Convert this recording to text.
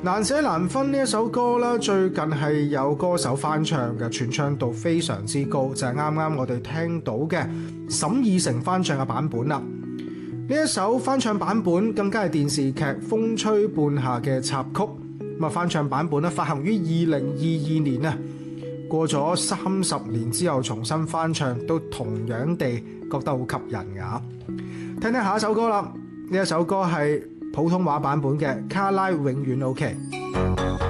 難捨難分呢一首歌啦，最近係有歌手翻唱嘅，傳唱度非常之高，就係啱啱我哋聽到嘅沈以誠翻唱嘅版本啦。呢一首翻唱版本更加係電視劇《風吹半夏》嘅插曲。咁啊，翻唱版本咧發行於2022年啊，過咗30年之後重新翻唱，都同樣地覺得好吸引㗎。聽聽下一首歌啦，呢一首歌係普通話版本嘅《卡拉永遠 OK》。